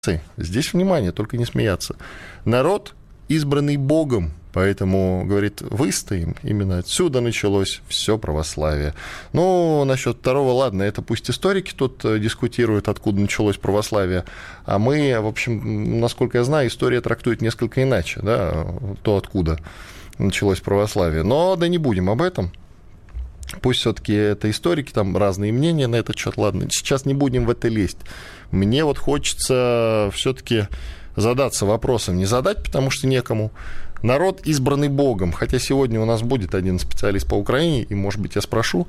Здесь, внимание, только не смеяться. Народ, избранный Богом, поэтому, говорит, выстоим. Именно отсюда началось все православие. Ну, насчет второго, ладно, это пусть историки тут дискутируют, откуда началось православие, а мы, в общем, насколько я знаю, история трактует несколько иначе, да, то, откуда началось православие. Но да не будем об этом. Пусть все-таки это историки, там разные мнения на этот счет. Ладно, сейчас не будем в это лезть. Мне вот хочется все-таки задаться вопросом. Не задать, потому что некому. Народ, избранный Богом. Хотя сегодня у нас будет один специалист по Украине, и, может быть, я спрошу,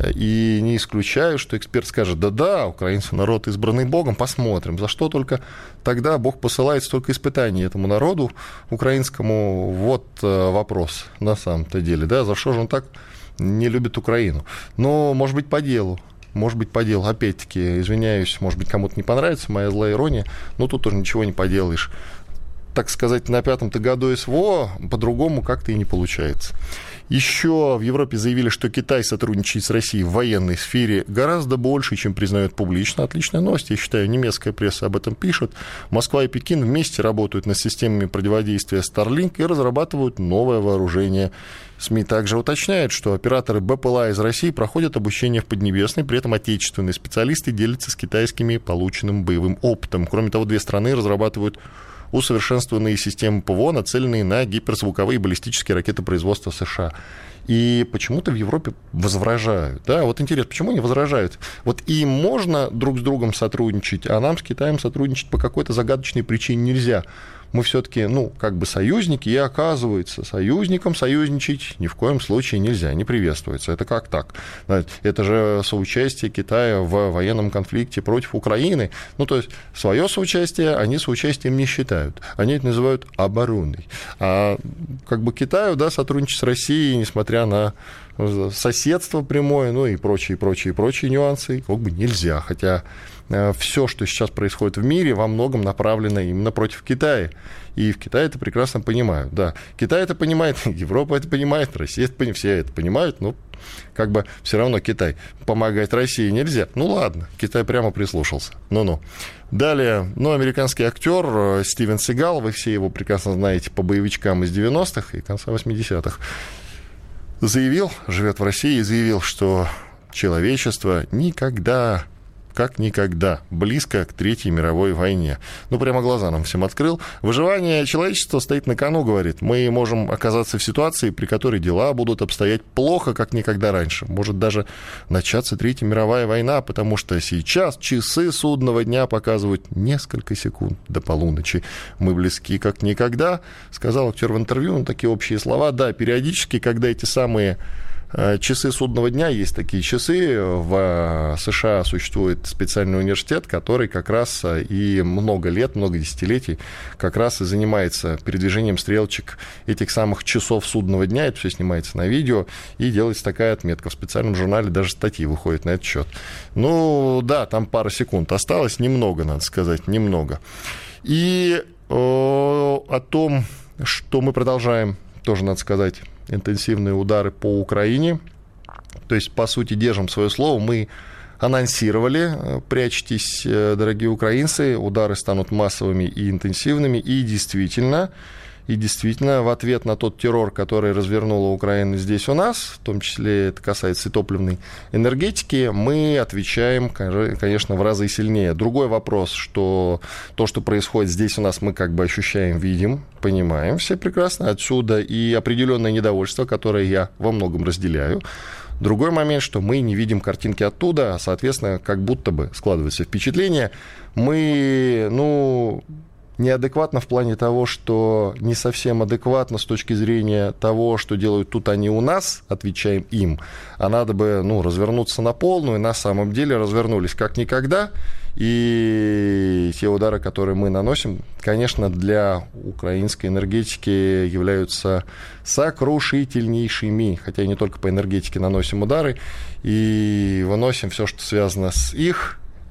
и не исключаю, что эксперт скажет, да-да, украинцы народ, избранный Богом, посмотрим. За что только тогда Бог посылает столько испытаний этому народу украинскому? Вот вопрос на самом-то деле. Да? За что же он так не любит Украину? Но, может быть, по делу. Может быть, по делу. Опять-таки, извиняюсь, может быть, кому-то не понравится моя злая ирония, но тут тоже ничего не поделаешь. Так сказать, на 5-м-то году СВО по-другому как-то и не получается. Еще в Европе заявили, что Китай сотрудничает с Россией в военной сфере гораздо больше, чем признают публично. Отличная новость, я считаю, немецкая пресса об этом пишет. Москва и Пекин вместе работают над системами противодействия Starlink и разрабатывают новое вооружение. СМИ также уточняют, что операторы БПЛА из России проходят обучение в Поднебесной, при этом отечественные специалисты делятся с китайскими полученным боевым опытом. Кроме того, две страны разрабатывают усовершенствованные системы ПВО, нацеленные на гиперзвуковые баллистические ракеты производства США. И почему-то в Европе возражают. Да? Вот интересно, почему они возражают? Вот им можно друг с другом сотрудничать, а нам с Китаем сотрудничать по какой-то загадочной причине нельзя. Мы все-таки, как бы союзники, и оказывается, союзникам союзничать ни в коем случае нельзя, не приветствуется. Это как так? Это же соучастие Китая в военном конфликте против Украины. То есть свое соучастие они соучастием не считают. Они это называют обороной. А как бы Китаю, да, сотрудничать с Россией, несмотря на соседство прямое, и прочие нюансы, как бы нельзя. Хотя все, что сейчас происходит в мире, во многом направлено именно против Китая. И в Китае это прекрасно понимают. Да, Китай это понимает, Европа это понимает, Россия это понимает, все это понимают, но как бы все равно Китай помогать России нельзя. Ладно, Китай прямо прислушался. Далее, американский актер Стивен Сигал, вы все его прекрасно знаете по боевичкам из 90-х и конца 80-х, живет в России и заявил, что человечество никогда, как никогда, близко к Третьей мировой войне. Прямо глаза нам всем открыл. Выживание человечества стоит на кону, говорит. Мы можем оказаться в ситуации, при которой дела будут обстоять плохо, как никогда раньше. Может даже начаться Третья мировая война, потому что сейчас часы судного дня показывают несколько секунд до полуночи. Мы близки, как никогда, сказал актер в интервью. Такие общие слова. Да, периодически, когда эти самые часы судного дня, есть такие часы, в США существует специальный университет, который как раз и много лет, много десятилетий как раз и занимается передвижением стрелочек этих самых часов судного дня, это все снимается на видео, и делается такая отметка. В специальном журнале даже статьи выходят на этот счет. Да, там пара секунд осталось, немного, надо сказать, немного. И о том, что мы продолжаем, тоже надо сказать, интенсивные удары по Украине. То есть, по сути, держим свое слово. Мы анонсировали, прячьтесь, дорогие украинцы, удары станут массовыми и интенсивными. И действительно, в ответ на тот террор, который развернула Украина здесь у нас, в том числе это касается и топливной энергетики, мы отвечаем, конечно, в разы сильнее. Другой вопрос, что то, что происходит здесь у нас, мы как бы ощущаем, видим, понимаем все прекрасно. Отсюда и определенное недовольство, которое я во многом разделяю. Другой момент, что мы не видим картинки оттуда, соответственно, как будто бы складывается впечатление, мы, неадекватно в плане того, что не совсем адекватно с точки зрения того, что делают тут они у нас, отвечаем им, а надо бы, развернуться на полную, на самом деле развернулись как никогда, и те удары, которые мы наносим, конечно, для украинской энергетики являются сокрушительнейшими, хотя и не только по энергетике наносим удары, и выносим все, что связано с их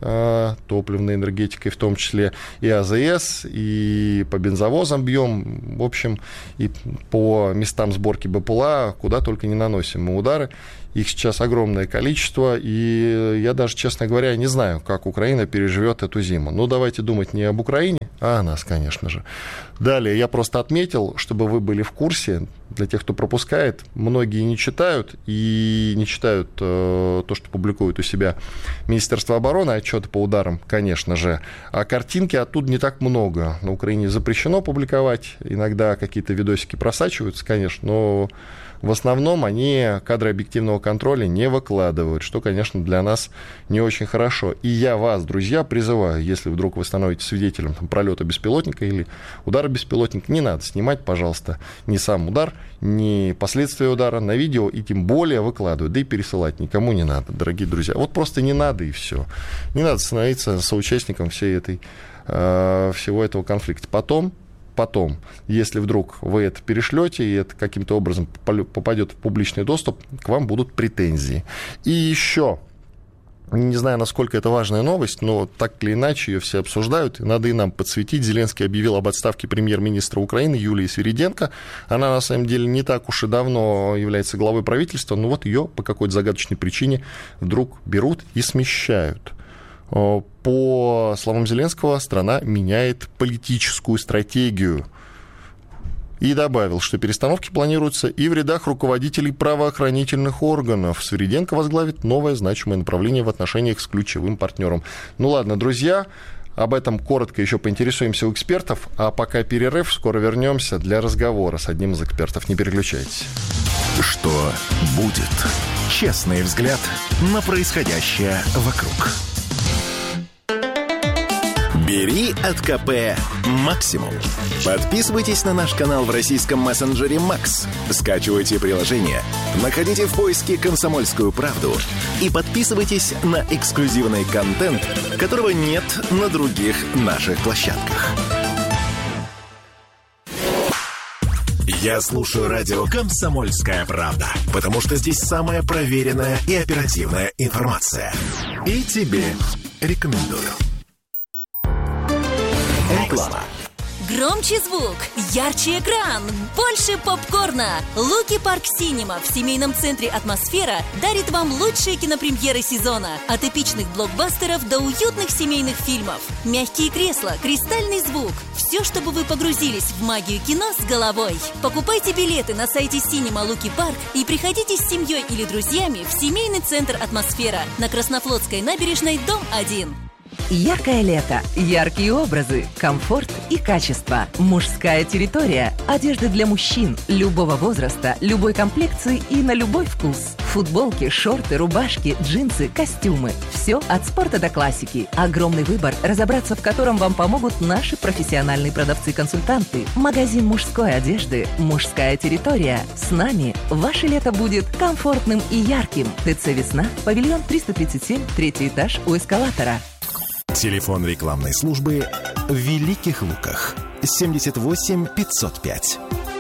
топливной энергетикой, в том числе и АЗС, и по бензовозам бьем, в общем, и по местам сборки БПЛА, куда только не наносим мы удары. Их сейчас огромное количество, и я даже, честно говоря, не знаю, как Украина переживет эту зиму. Но давайте думать не об Украине, а о нас, конечно же. Далее, я просто отметил, чтобы вы были в курсе, для тех, кто пропускает, многие не читают, и не читают то, что публикует у себя Министерство обороны, отчеты по ударам, конечно же, а картинки оттуда не так много. На Украине запрещено публиковать, иногда какие-то видосики просачиваются, конечно, но в основном они кадры объективного контроля не выкладывают, что, конечно, для нас не очень хорошо. И я вас, друзья, призываю, если вдруг вы становитесь свидетелем пролета беспилотника или удара беспилотника, не надо снимать, пожалуйста, ни сам удар, ни последствия удара на видео, и тем более выкладывать, да и пересылать никому не надо, дорогие друзья. Вот просто не надо, и все. Не надо становиться соучастником всего этого конфликта. Потом, если вдруг вы это перешлете, и это каким-то образом попадет в публичный доступ, к вам будут претензии. И еще, не знаю, насколько это важная новость, но так или иначе ее все обсуждают, и надо и нам подсветить. Зеленский объявил об отставке премьер-министра Украины Юлии Свириденко. Она, на самом деле, не так уж и давно является главой правительства, но вот ее по какой-то загадочной причине вдруг берут и смещают. По словам Зеленского, страна меняет политическую стратегию. И добавил, что перестановки планируются и в рядах руководителей правоохранительных органов. Свириденко возглавит новое значимое направление в отношениях с ключевым партнером. Ну ладно, друзья, об этом коротко еще поинтересуемся у экспертов, а пока перерыв, скоро вернемся для разговора с одним из экспертов. Не переключайтесь. Что будет? Честный взгляд на происходящее вокруг. Бери от КП максимум. Подписывайтесь на наш канал в российском мессенджере Макс. Скачивайте приложение, находите в поиске «Комсомольскую правду» и подписывайтесь на эксклюзивный контент, которого нет на других наших площадках. Я слушаю радио «Комсомольская правда», потому что здесь самая проверенная и оперативная информация. И тебе рекомендую. Реклама. Громче звук, ярче экран, больше попкорна. Луки Парк Синема в семейном центре «Атмосфера» дарит вам лучшие кинопремьеры сезона. От эпичных блокбастеров до уютных семейных фильмов. Мягкие кресла, кристальный звук. Все, чтобы вы погрузились в магию кино с головой. Покупайте билеты на сайте Синема Луки Парк и приходите с семьей или друзьями в семейный центр «Атмосфера» на Краснофлотской набережной, дом 1. Яркое лето, яркие образы, комфорт и качество. Мужская территория. Одежда для мужчин любого возраста, любой комплекции и на любой вкус. Футболки, шорты, рубашки, джинсы, костюмы. Все от спорта до классики. Огромный выбор, разобраться в котором вам помогут наши профессиональные продавцы-консультанты. Магазин мужской одежды «Мужская территория». С нами ваше лето будет комфортным и ярким. ТЦ «Весна», павильон 337, 3-й этаж у эскалатора. Телефон рекламной службы в Великих Луках 78 505.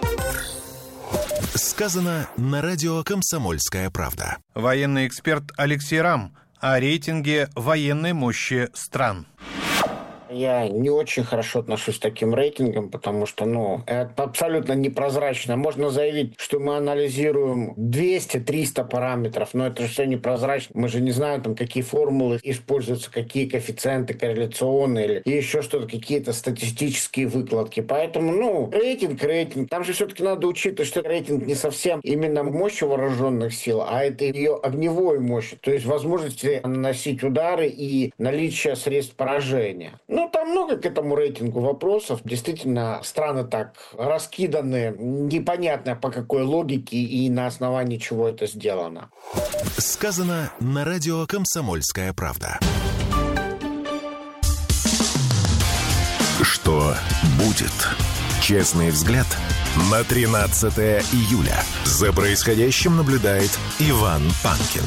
Сказано на радио «Комсомольская правда». Военный эксперт Алексей Рам о рейтинге военной мощи стран. Я не очень хорошо отношусь к таким рейтингам, потому что, это абсолютно непрозрачно. Можно заявить, что мы анализируем 200-300 параметров, но это же все непрозрачно. Мы же не знаем, какие формулы используются, какие коэффициенты корреляционные или еще что-то, какие-то статистические выкладки. Поэтому, рейтинг. Там же все-таки надо учитывать, что рейтинг не совсем именно мощи вооруженных сил, а это ее огневой мощь, то есть возможности наносить удары и наличие средств поражения. Там много к этому рейтингу вопросов. Действительно, страны так раскиданы, непонятно по какой логике и на основании чего это сделано. Сказано на радио «Комсомольская правда». Что будет? Честный взгляд на 13 июля. За происходящим наблюдает Иван Панкин.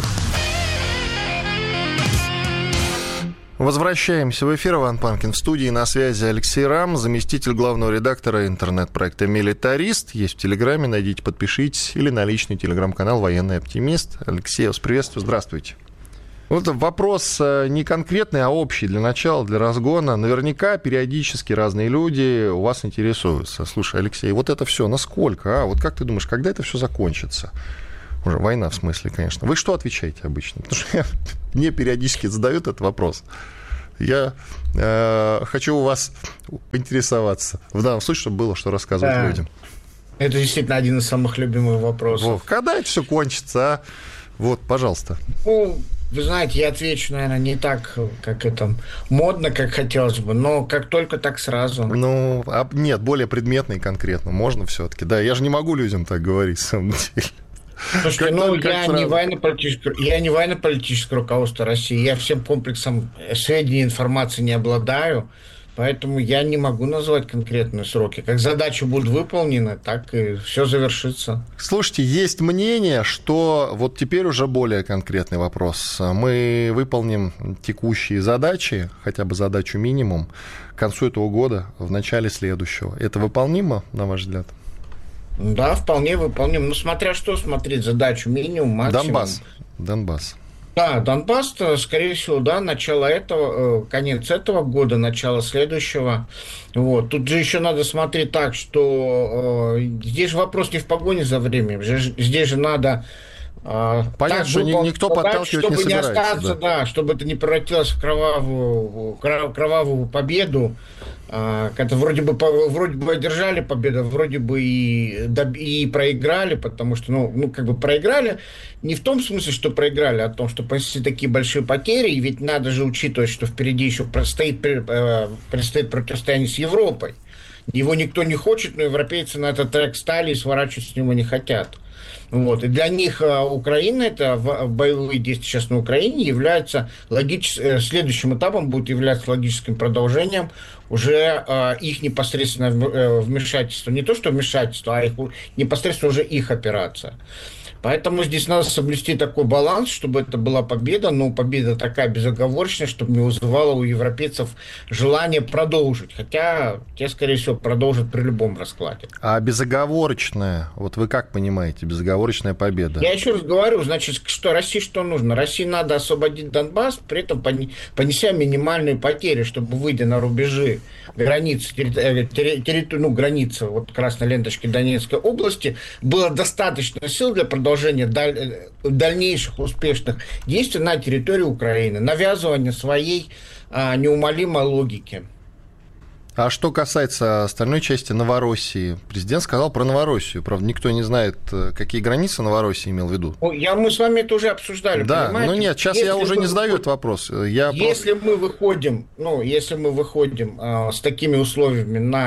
Возвращаемся в эфир. Иван Панкин в студии. На связи Алексей Рам, заместитель главного редактора интернет-проекта «Милитарист». Есть в Телеграме, найдите, подпишитесь. Или на личный телеграм-канал «Военный оптимист». Алексей, вас приветствую. Здравствуйте. Вот вопрос не конкретный, а общий для начала, для разгона. Наверняка периодически разные люди у вас интересуются. Слушай, Алексей, вот это все насколько? Вот как ты думаешь, когда это все закончится? Уже война, в смысле, конечно. Вы что отвечаете обычно? Потому что мне периодически задают этот вопрос. Я хочу у вас поинтересоваться. В данном случае, чтобы было что рассказывать людям. Это действительно один из самых любимых вопросов. Вов, когда это все кончится, а? Вот, пожалуйста. Ну, вы знаете, я отвечу, наверное, не так, как это модно, как хотелось бы, но как только, так сразу. Ну, нет, более предметно и конкретно. Можно все-таки. Да, я же не могу людям так говорить, на самом деле. Слушайте, я не военно-политическое руководство России, я всем комплексом сведений и информации не обладаю, поэтому я не могу назвать конкретные сроки. Как задачи будут выполнены, так и все завершится. Слушайте, есть мнение, что вот теперь уже более конкретный вопрос. Мы выполним текущие задачи, хотя бы задачу минимум, к концу этого года, в начале следующего. Это выполнимо, на ваш взгляд? Да, вполне выполним. Ну, смотря что смотреть, задачу минимум, максимум. Донбасс. Да, Донбасс, скорее всего, да, начало этого, конец этого года, начало следующего. Вот. Тут же еще надо смотреть так, что здесь же вопрос не в погоне за временем. Здесь же надо... Понятно, что никто подталкивать не собирается. Остаться, да, чтобы это не превратилось в кровавую победу. Это вроде бы одержали победу, вроде бы и проиграли, потому что, как бы проиграли не в том смысле, что проиграли, а в том, что понесли такие большие потери, и ведь надо же учитывать, что впереди еще предстоит противостояние с Европой. Его никто не хочет, но европейцы на этот трек стали и сворачивать с него не хотят. Вот. И для них Украина, это боевые действия сейчас на Украине, является следующим этапом будет являться логическим продолжением уже их непосредственное вмешательство. Не то, что вмешательство, а непосредственно уже их операция. Поэтому здесь надо соблюсти такой баланс, чтобы это была победа, но победа такая безоговорочная, чтобы не вызывала у европейцев желание продолжить. Хотя те, скорее всего, продолжат при любом раскладе. А безоговорочная, вот вы как понимаете, безоговорочная победа? Я еще раз говорю, значит, что России что нужно? России надо освободить Донбасс, при этом понеся минимальные потери, чтобы, выйдя на рубежи границы, границы вот красной ленточки Донецкой области, было достаточно сил для продолжения дальнейших успешных действий на территории Украины, навязывания своей неумолимой логики. А что касается остальной части Новороссии, президент сказал про Новороссию. Правда, никто не знает, какие границы Новороссии имел в виду. Мы с вами это уже обсуждали, да, понимаете? Ну нет, сейчас я уже не задаю этот вопрос. Если мы выходим с такими условиями на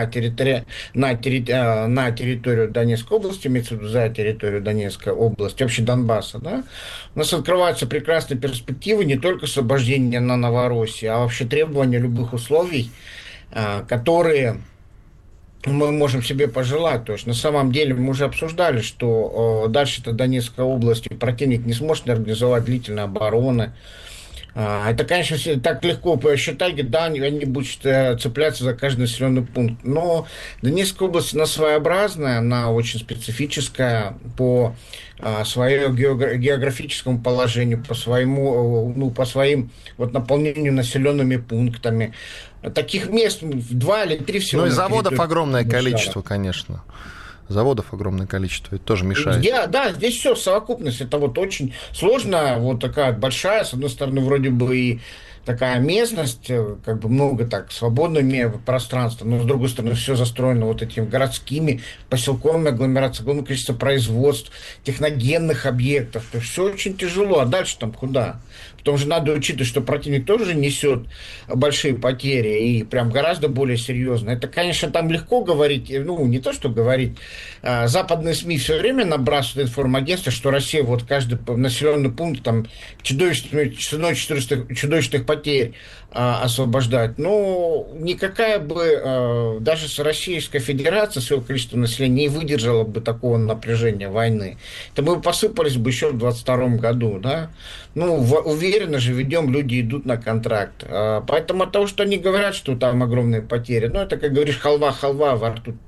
территорию Донецкой области, имеется в виду за территорию Донецкой области, вообще Донбасса, да, у нас открываются прекрасные перспективы не только освобождения на Новороссии, а вообще требования любых условий, которые мы можем себе пожелать. То есть, на самом деле, мы уже обсуждали, что дальше-то Донецкой области противник не сможет организовать длительной обороны. Это, конечно, так легко посчитать, да, они будут цепляться за каждый населенный пункт. Но Донецкая область, она своеобразная, она очень специфическая по своему географическому положению, по своим наполнению населенными пунктами. Таких мест 2 или 3 всего. Ну и заводов огромное количество, конечно. Заводов огромное количество, это тоже мешает. Да, здесь все в совокупности. Это вот очень сложно, вот такая большая, с одной стороны, вроде бы и такая местность, как бы много так свободного пространства, но с другой стороны все застроено вот этими городскими, поселковыми агломерациями, огромное количество производств, техногенных объектов. То есть все очень тяжело. А дальше там куда? Потому что надо учитывать, что противник тоже несет большие потери и прям гораздо более серьезно. Это, конечно, там легко говорить, не то, что говорить. Западные СМИ все время набрасывают информагентство, что Россия вот каждый населенный пункт там чудовищных потерь освобождать. Но никакая бы, даже Российская Федерация, своего количества населения, не выдержала бы такого напряжения войны. Это мы посыпались бы еще в 2022 году, да? Уверенно же ведем, люди идут на контракт. Поэтому от того, что они говорят, что там огромные потери, это, как говоришь, халва во рту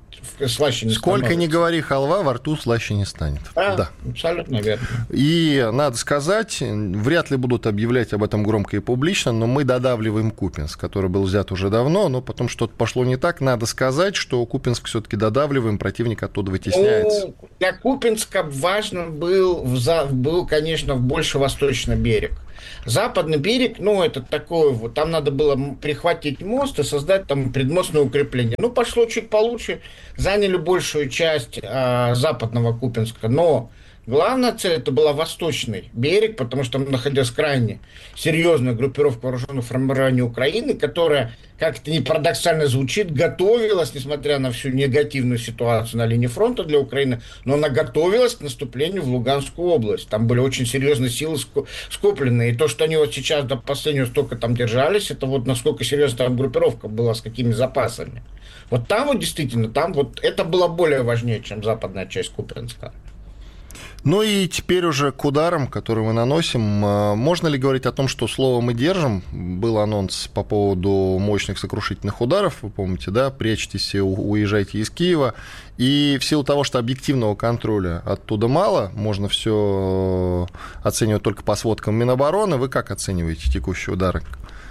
слаще не Сколько становится. ни говори, халва во рту слаще не станет. Да, абсолютно верно. И, надо сказать, вряд ли будут объявлять об этом громко и публично, но мы додавливаем Купинск, который был взят уже давно, но потом что-то пошло не так. Надо сказать, что Купинск все-таки додавливаем, противник оттуда вытесняется. Ну, для Купинска важно был, конечно, больше восточный берег. Западный берег, это такое вот, там надо было прихватить мост и создать там предмостное укрепление. Пошло чуть получше, заняли большую часть западного Купинска, но главная цель это была восточный берег, потому что там находилась крайне серьезная группировка вооруженных формирований Украины, которая, как это ни парадоксально звучит, готовилась, несмотря на всю негативную ситуацию на линии фронта для Украины, но она готовилась к наступлению в Луганскую область. Там были очень серьезные силы скоплены. И то, что они вот сейчас до последнего столько там держались, это вот насколько серьезная там группировка была, с какими запасами. Вот там вот действительно, там вот это было более важнее, чем западная часть Купянска. Ну и теперь уже к ударам, которые мы наносим. Можно ли говорить о том, что слово мы держим? Был анонс по поводу мощных сокрушительных ударов, вы помните, да? Прячьтесь и уезжайте из Киева. И в силу того, что объективного контроля оттуда мало, можно все оценивать только по сводкам Минобороны. Вы как оцениваете текущие удары?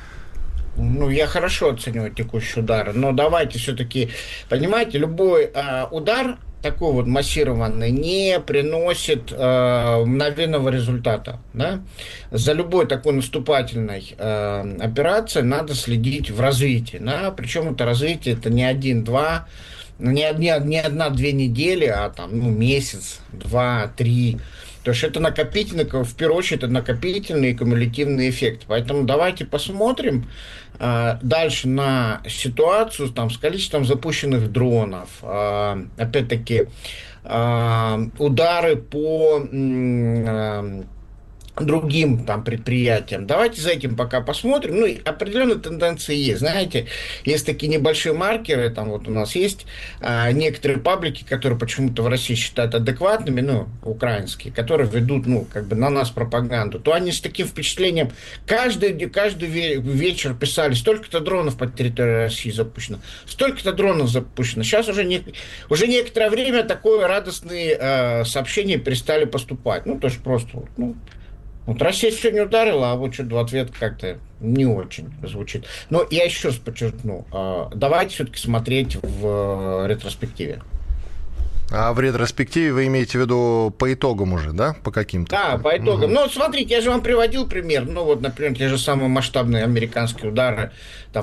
Я хорошо оцениваю текущие удары, но давайте все-таки, понимаете, любой удар такой вот массированный не приносит мгновенного результата. Да? За любой такой наступательной операцией надо следить в развитии. Да? Причем это развитие это не 1-2, не 1-2 недели, а там, месяц, 2-3. То есть это накопительный, в первую очередь, это накопительный и кумулятивный эффект. Поэтому давайте посмотрим дальше на ситуацию там, с количеством запущенных дронов. Опять-таки, удары по другим там предприятиям. Давайте за этим пока посмотрим. И определенные тенденции есть. Знаете, есть такие небольшие маркеры, там вот у нас есть некоторые паблики, которые почему-то в России считают адекватными, украинские, которые ведут, на нас пропаганду, то они с таким впечатлением каждый вечер писали, столько-то дронов по территории России запущено, столько-то дронов запущено. Сейчас уже некоторое время такое радостные сообщения перестали поступать. То есть просто Россия сегодня ударила, а вот что-то в ответ как-то не очень звучит. Но я еще раз подчеркну, давайте все-таки смотреть в ретроспективе. А в ретроспективе вы имеете в виду по итогам уже, да? По каким-то? Да, по итогам. Смотрите, я же вам приводил пример. Например, те же самые масштабные американские удары там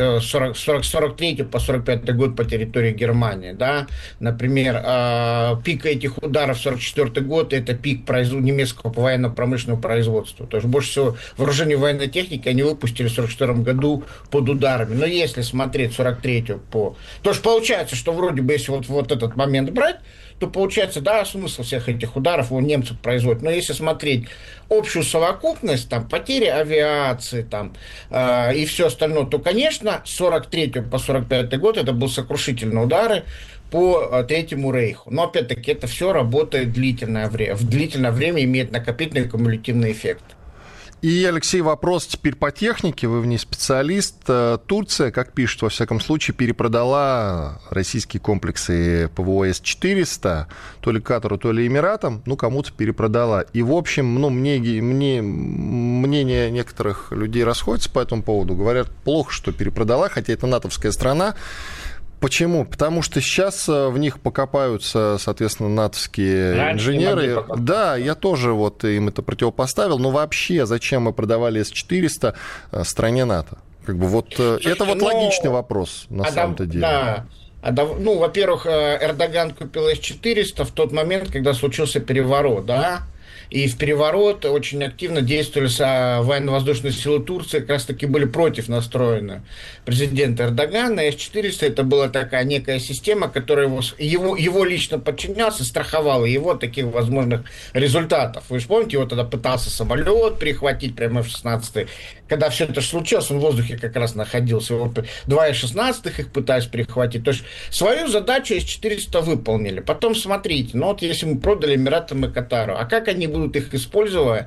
43 по 45 год по территории Германии, да? Например, пик этих ударов 44 год – это пик немецкого военно-промышленного производства. То есть больше всего вооружений военной техники они выпустили в 44 году под ударами. Но если смотреть 43 по... То есть получается, что вроде бы, если вот этот момент брать, то получается, да, смысл всех этих ударов у немцев производит. Но если смотреть общую совокупность, там, потери авиации, там, и все остальное, то, конечно, с 43 по 45 год это были сокрушительные удары по Третьему Рейху. Но, опять-таки, это все работает длительное время. В длительное время имеет накопительный кумулятивный эффект. И, Алексей, вопрос теперь по технике. Вы в ней специалист. Турция, как пишут, во всяком случае, перепродала российские комплексы ПВО С-400 то ли Катару, то ли Эмиратам. Кому-то перепродала. И, в общем, мнение некоторых людей расходится по этому поводу. Говорят, плохо, что перепродала, хотя это натовская страна. Почему? Потому что сейчас в них покопаются, соответственно, натовские инженеры. Да, я тоже им это противопоставил. Но вообще, зачем мы продавали С-400 стране НАТО? Это логичный вопрос, на самом-то деле. Да. Во-первых, Эрдоган купил С-400 в тот момент, когда случился переворот, да? И в переворот очень активно действовали военно-воздушные силы Турции, как раз-таки были против настроены президента Эрдогана. С-400 это была такая некая система, которая его лично подчинялся, страховала его от таких возможных результатов. Вы же помните, его тогда пытался самолет перехватить, прямо F-16. Когда все это случилось, он в воздухе как раз находился. 2 F-16 их пытались перехватить. То есть свою задачу С-400 выполнили. Потом смотрите, если мы продали Эмиратам и Катару, а как они будут будут их использовать,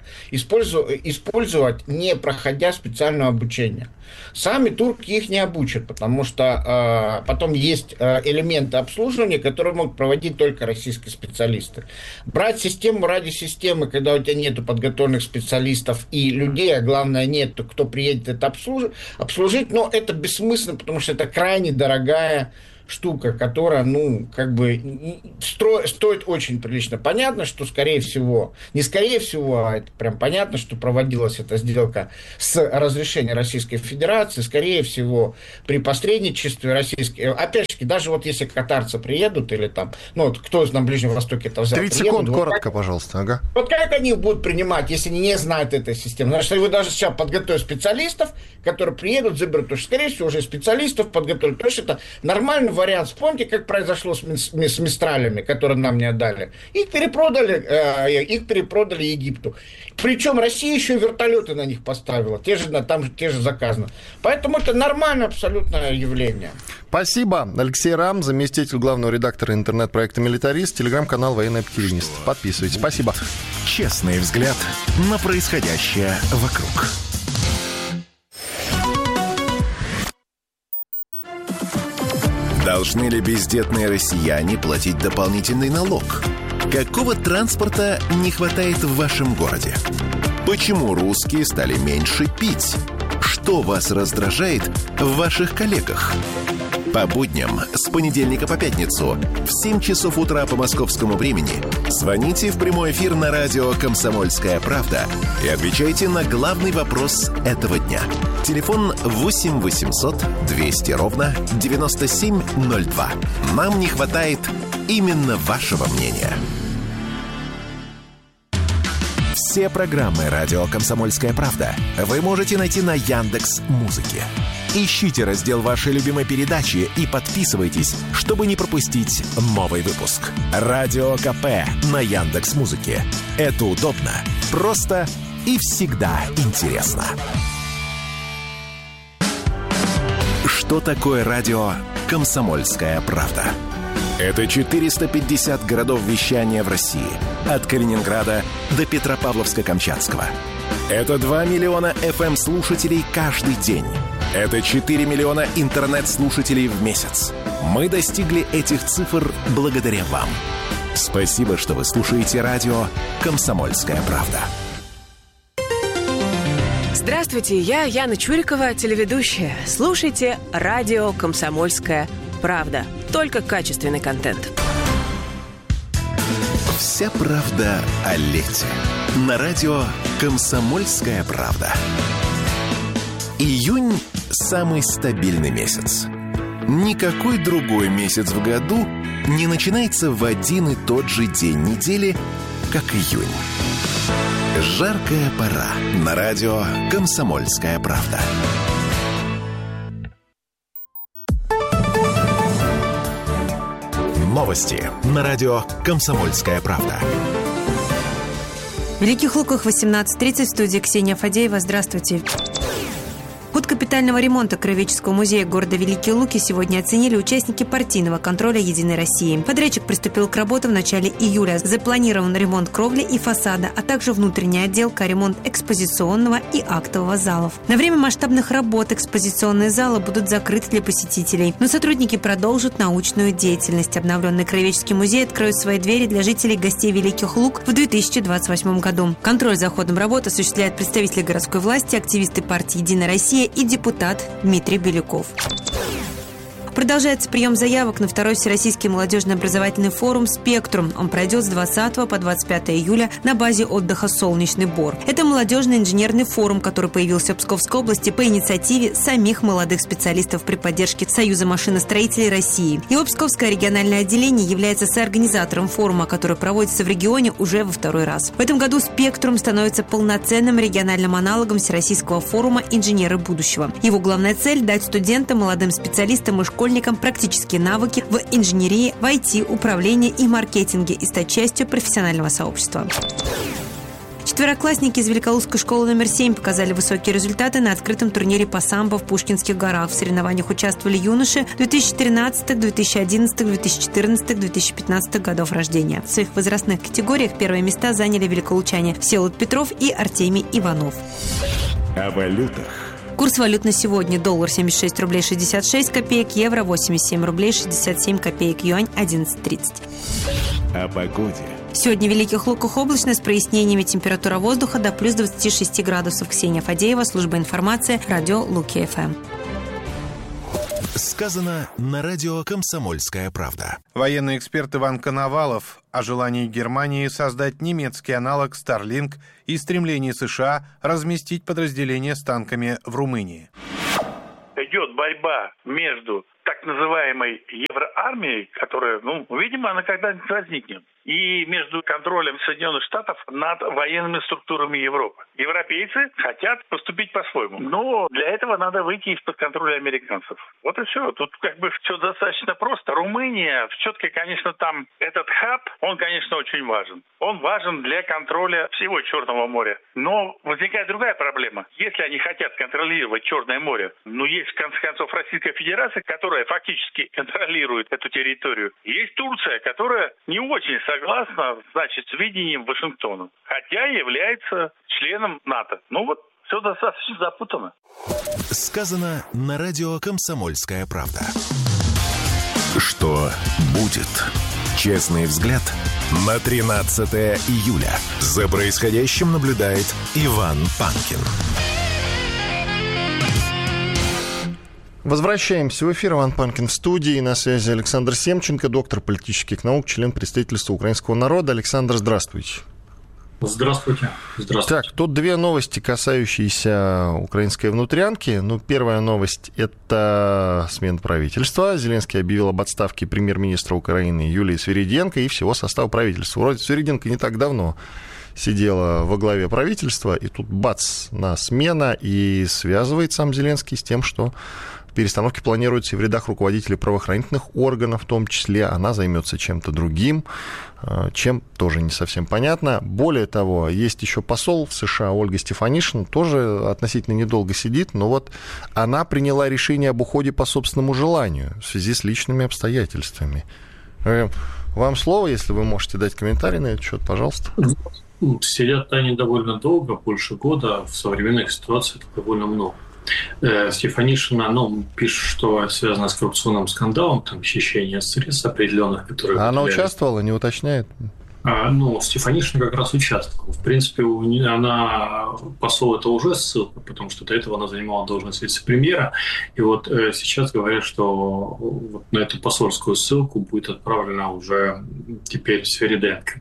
не проходя специальное обучение. Сами турки их не обучат, потому что потом есть элементы обслуживания, которые могут проводить только российские специалисты. Брать систему ради системы, когда у тебя нет подготовленных специалистов и людей, а главное, нет, кто приедет это обслужить, но это бессмысленно, потому что это крайне дорогая штука, которая, стоит очень прилично. Понятно, что это прям понятно, что проводилась эта сделка с разрешения Российской Федерации, скорее всего, при посредничестве российских... Опять же, даже вот если катарцы приедут, или там, кто на Ближнем Востоке это взял... 30 секунд, коротко, пожалуйста. Ага. Вот как они будут принимать, если они не знают этой системы? Значит, вы даже сейчас подготовите специалистов, которые приедут, заберут, потому что, скорее всего, уже специалистов подготовили. То есть это нормальный вариант. Вспомните, как произошло с Мистралями, которые нам не отдали. Их перепродали Египту. Причем Россия еще вертолеты на них поставила. Те же заказаны. Поэтому это нормальное абсолютное явление. Спасибо. Алексей Рам, заместитель главного редактора интернет-проекта «Милитарист», телеграм-канал «Военный активист». Подписывайтесь. Спасибо. Честный взгляд на происходящее вокруг. Должны ли бездетные россияне платить дополнительный налог? Какого транспорта не хватает в вашем городе? Почему русские стали меньше пить? Что вас раздражает в ваших коллегах? По будням с понедельника по пятницу в 7 часов утра по московскому времени звоните в прямой эфир на радио «Комсомольская правда» и отвечайте на главный вопрос этого дня. Телефон 8 800 200 ровно 9702. Нам не хватает именно вашего мнения. Все программы радио «Комсомольская правда» вы можете найти на Яндекс.Музыке. Ищите раздел вашей любимой передачи и подписывайтесь, чтобы не пропустить новый выпуск. Радио КП на Яндекс.Музыке. Это удобно, просто и всегда интересно. Что такое радио «Комсомольская правда»? Это 450 городов вещания в России. От Калининграда до Петропавловска-Камчатского. Это 2 миллиона FM-слушателей каждый день. Это 4 миллиона интернет-слушателей в месяц. Мы достигли этих цифр благодаря вам. Спасибо, что вы слушаете радио «Комсомольская правда». Здравствуйте, я Яна Чурикова, телеведущая. Слушайте радио «Комсомольская правда». Только качественный контент. Вся правда о лете. На радио «Комсомольская правда». Июнь – самый стабильный месяц. Никакой другой месяц в году не начинается в один и тот же день недели, как июнь. Жаркая пора. На радио «Комсомольская правда». Новости на радио «Комсомольская правда». В Великих Луках 18:30, в студии Ксения Фадеева. Здравствуйте. Ход капитального ремонта Краеведческого музея города Великие Луки сегодня оценили участники партийного контроля «Единой России». Подрядчик приступил к работе в начале июля. Запланирован ремонт кровли и фасада, а также внутренняя отделка, ремонт экспозиционного и актового залов. На время масштабных работ экспозиционные залы будут закрыты для посетителей, но сотрудники продолжат научную деятельность. Обновленный Краеведческий музей откроет свои двери для жителей и гостей Великих Лук в 2028 году. Контроль за ходом работы осуществляют представители городской власти, активисты партии «Единая Россия» и депутат Дмитрий Белюков. Продолжается прием заявок на второй Всероссийский молодежный образовательный форум «Спектрум». Он пройдет с 20 по 25 июля на базе отдыха «Солнечный Бор». Это молодежный инженерный форум, который появился в Псковской области по инициативе самих молодых специалистов при поддержке Союза машиностроителей России. Его Псковское региональное отделение является соорганизатором форума, который проводится в регионе уже во второй раз. В этом году «Спектрум» становится полноценным региональным аналогом Всероссийского форума «Инженеры будущего». Его главная цель – дать студентам, молодым специалистам и школьникам практические навыки в инженерии, в IT, управлении и маркетинге и стать частью профессионального сообщества. Четвероклассники из Великолукской школы номер 7 показали высокие результаты на открытом турнире по самбо в Пушкинских горах. В соревнованиях участвовали юноши 2013, 2011, 2014, 2015 годов рождения. В своих возрастных категориях первые места заняли великолучане Всеволод Петров и Артемий Иванов. О валютах. Курс валют на сегодня: доллар 76 рублей 66 копеек, евро 87 рублей 67 копеек, юань 11.30. О погоде. Сегодня в Великих Луках облачно с прояснениями, температура воздуха до плюс 26 градусов. Ксения Фадеева, служба информации, радио Луки ФМ. Сказано на радио «Комсомольская правда». Военный эксперт Иван Коновалов о желании Германии создать немецкий аналог Starlink и стремлении США разместить подразделения с танками в Румынии. Идет борьба между так называемой евроармией, которая, видимо, она когда-нибудь возникнет, и между контролем Соединенных Штатов над военными структурами Европы. Европейцы хотят поступить по-своему, но для этого надо выйти из-под контроля американцев. Вот и все. Тут все достаточно просто. Румыния, все-таки, конечно, там этот хаб, он, конечно, очень важен. Он важен для контроля всего Черного моря. Но возникает другая проблема. Если они хотят контролировать Черное море, есть, в конце концов, Российская Федерация, которая фактически контролирует эту территорию. Есть Турция, которая не очень согласна, с видением Вашингтона, хотя является членом НАТО. Все достаточно запутанно. Сказано на радио «Комсомольская правда». Что будет? Честный взгляд на 13 июля. За происходящим наблюдает Иван Панкин. Возвращаемся в эфир. Иван Панкин в студии. На связи Александр Семченко, доктор политических наук, член представительства украинского народа. Александр, здравствуйте. Здравствуйте. Так, тут две новости, касающиеся украинской внутрянки. Первая новость – это смена правительства. Зеленский объявил об отставке премьер-министра Украины Юлии Свириденко и всего состава правительства. Вроде Свириденко не так давно сидела во главе правительства, и тут бац, на смена, и связывает сам Зеленский с тем, что перестановки планируются и в рядах руководителей правоохранительных органов, в том числе. Она займется чем-то другим, чем тоже не совсем понятно. Более того, есть еще посол в США Ольга Стефанишина, тоже относительно недолго сидит, но она приняла решение об уходе по собственному желанию в связи с личными обстоятельствами. Вам слово, если вы можете дать комментарий на этот счет, пожалуйста. Сидят они довольно долго, больше года. В современных ситуациях это довольно много. Стефанишина, пишет, что связано с коррупционным скандалом, хищение средств определенных, которые... А она участвовала, не уточняет? Стефанишина как раз участвовала. В принципе, она посол, это уже ссылка, потому что до этого она занимала должность вице-премьера. И сейчас говорят, что на эту посольскую ссылку будет отправлена уже теперь Свириденко.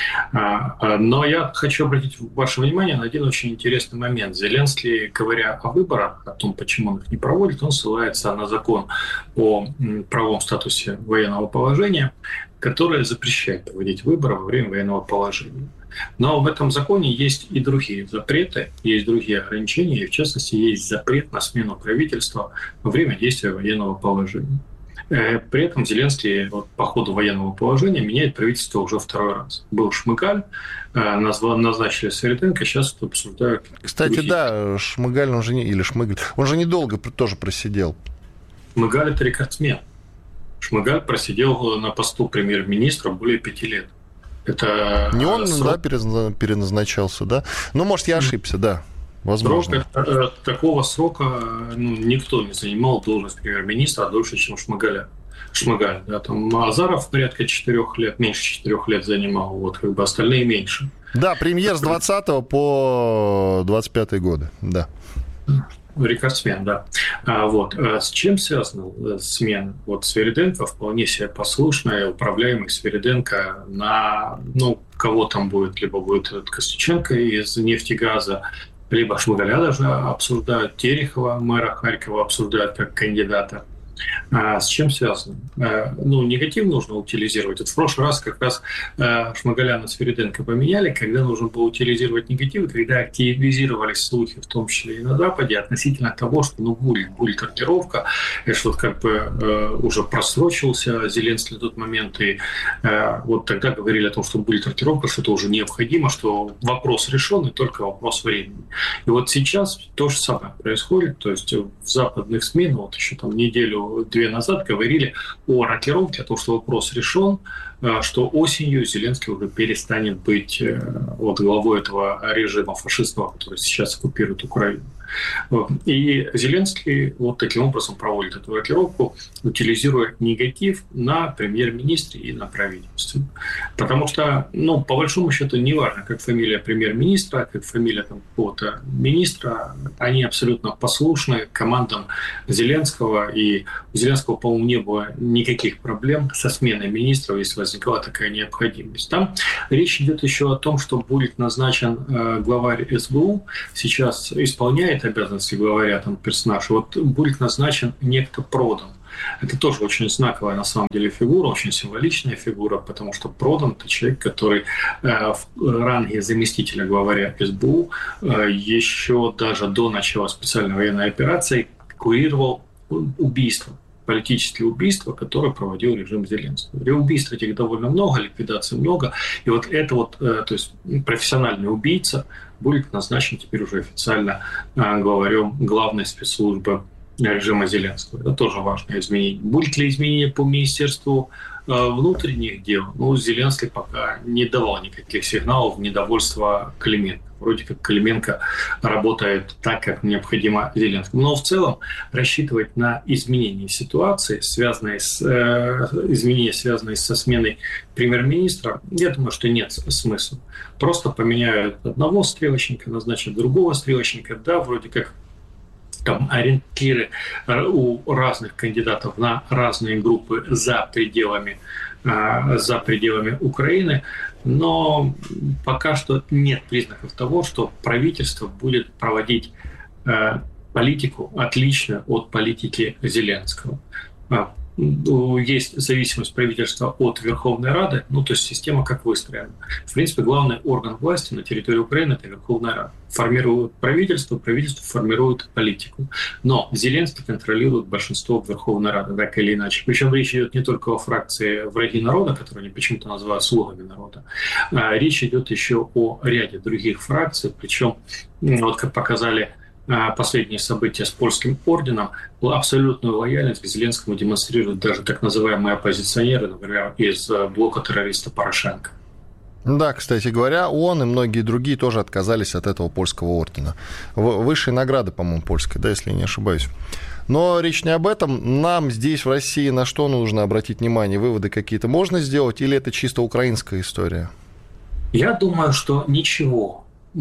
Но я хочу обратить ваше внимание на один очень интересный момент. Зеленский, говоря о выборах, о том, почему он их не проводит, он ссылается на закон о правовом статусе военного положения, который запрещает проводить выборы во время военного положения. Но в этом законе есть и другие запреты, есть другие ограничения, и в частности есть запрет на смену правительства во время действия военного положения. При этом Зеленский по ходу военного положения меняет правительство уже второй раз. Был Шмыгаль, назначили Свириденко, сейчас это обсуждают. Кстати, да, Шмыгаль, он же недолго тоже просидел. Шмыгаль – это рекордсмен. Шмыгаль просидел на посту премьер-министра более 5 лет. Это не он, переназначался, да? Может, я ошибся, да. Возможно. Такого срока никто не занимал должность премьер-министра дольше, чем Шмыгаль. Азаров порядка 4 лет, меньше 4 лет занимал, остальные меньше. Да, премьер с 20 по 25 годы, да. Рекордсмен, да. С чем связана смена? Свириденко вполне себе послушная, управляемый Свириденко на, кого там будет, либо будет Костюченко из нефтегаза, либо Шмыгаля даже обсуждают, Терехова, мэра Харькова, обсуждают как кандидата. С чем связано? Негатив нужно утилизировать. Вот в прошлый раз как раз Шмигаля на Свириденко поменяли, когда нужно было утилизировать негатив, когда активизировались слухи, в том числе и на Западе, относительно того, что будет рокировка, что уже просрочился Зеленский на тот момент, и вот тогда говорили о том, что будет рокировка, что это уже необходимо, что вопрос решен, и только вопрос времени. И вот сейчас то же самое происходит, то есть в западных СМИ, еще там неделю-две назад говорили о рокировке, о том, что вопрос решен, что осенью Зеленский уже перестанет быть главой этого режима фашистского, который сейчас оккупирует Украину. И Зеленский таким образом проводит эту рокировку, утилизируя негатив на премьер-министре и на правительстве. Потому что, по большому счету, не важно, как фамилия премьер-министра, как фамилия какого-то министра, они абсолютно послушны командам Зеленского, и у Зеленского, по-моему, не было никаких проблем со сменой министров, если возникала такая необходимость. Там речь идет еще о том, что будет назначен главарь СБУ, сейчас исполняет обязанности главаря, персонаж, будет назначен некто Продан. Это тоже очень знаковая на самом деле фигура, очень символичная фигура, потому что Продан – это человек, который в ранге заместителя главаря СБУ еще даже до начала специальной военной операции курировал политические убийства, которые проводил режим Зеленского. Убийств этих довольно много, ликвидаций много. И то есть профессиональный убийца будет назначен теперь уже официально главарем главной спецслужбы режима Зеленского. Это тоже важное изменение. Будет ли изменение по Министерству внутренних дел? Зеленский пока не давал никаких сигналов недовольства Клименко. Вроде как Клименко работает так, как необходимо Зеленскому. Но в целом рассчитывать на изменение ситуации, связанные со сменой премьер-министра, я думаю, что нет смысла. Просто поменяют одного стрелочника, назначат другого стрелочника. Да, вроде как там ориентиры у разных кандидатов на разные группы за пределами Украины, но пока что нет признаков того, что правительство будет проводить политику, отличную от политики Зеленского. Есть зависимость правительства от Верховной Рады, то есть система как выстроена. В принципе, главный орган власти на территории Украины – это Верховная Рада. Формирует правительство формирует политику. Но Зеленский контролирует большинство Верховной Рады, так или иначе. Причем речь идет не только о фракции «Враги народа», которую они почему-то называют «слугами народа», речь идет еще о ряде других фракций, причем, как показали последние события с польским орденом, абсолютную лояльность к Зеленскому демонстрируют даже так называемые оппозиционеры, например, из блока террориста Порошенко. Да, кстати говоря, он и многие другие тоже отказались от этого польского ордена. Высшей награды, по-моему, польской, если я не ошибаюсь. Но речь не об этом. Нам здесь, в России, на что нужно обратить внимание? Выводы какие-то можно сделать или это чисто украинская история? Я думаю, что ничего